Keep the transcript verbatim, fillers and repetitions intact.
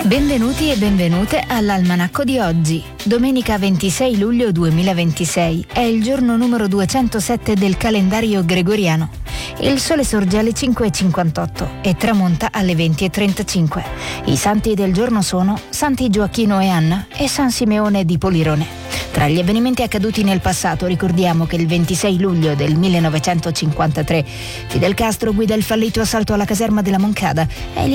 Benvenuti e benvenute all'Almanacco di oggi. Domenica ventisei luglio duemilaventisei è il giorno numero duecentosette del calendario gregoriano. Il sole sorge alle cinque e cinquantotto e tramonta alle venti e trentacinque. I santi del giorno sono Santi Gioacchino e Anna e San Simeone di Polirone. Tra gli avvenimenti accaduti nel passato ricordiamo che il ventisei luglio del millenovecentocinquantatré Fidel Castro guida il fallito assalto alla caserma della Moncada e